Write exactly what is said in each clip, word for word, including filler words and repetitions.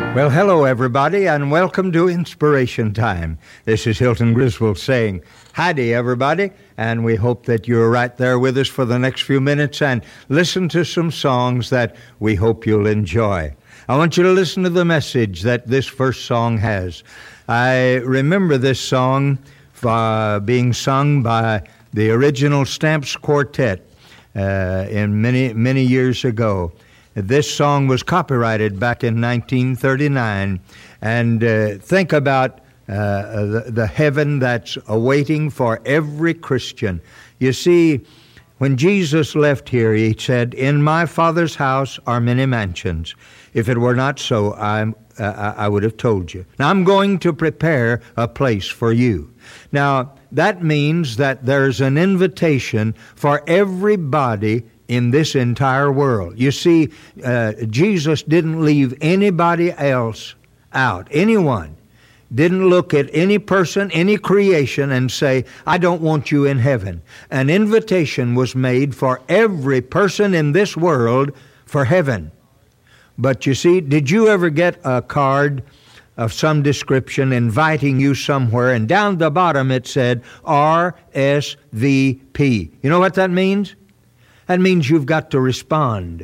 Well, hello, everybody, and welcome to Inspiration Time. This is Hilton Griswold saying, howdy, everybody, and we hope that you're right there with us for the next few minutes and listen to some songs that we hope you'll enjoy. I want you to listen to the message that this first song has. I remember this song uh, being sung by the original Stamps Quartet uh, in many, many years ago. This song was copyrighted back in nineteen thirty-nine, and uh, think about uh, the, the heaven that's awaiting for every Christian. You see, when Jesus left here, he said, "In my Father's house are many mansions. If it were not so, I'm, uh, I would have told you. Now, I'm going to prepare a place for you." Now, that means that there's an invitation for everybody in this entire world. You see, uh, Jesus didn't leave anybody else out. Anyone didn't look at any person, any creation, and say, "I don't want you in heaven." An invitation was made for every person in this world for heaven. But you see, did you ever get a card of some description inviting you somewhere, and down the bottom it said R S V P? You know what that means? That means you've got to respond.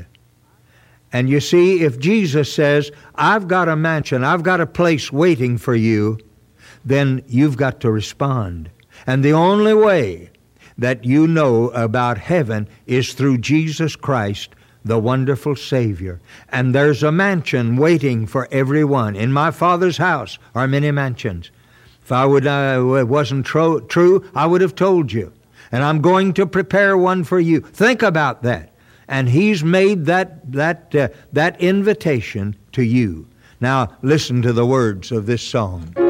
And you see, if Jesus says, "I've got a mansion, I've got a place waiting for you," then you've got to respond. And the only way that you know about heaven is through Jesus Christ, the wonderful Savior. And there's a mansion waiting for everyone. In my Father's house are many mansions. If I would, uh, it wasn't tro- true, I would have told you. And I'm going to prepare one for you. Think about that. And he's made that that uh, that invitation to you. Now, listen to the words of this song.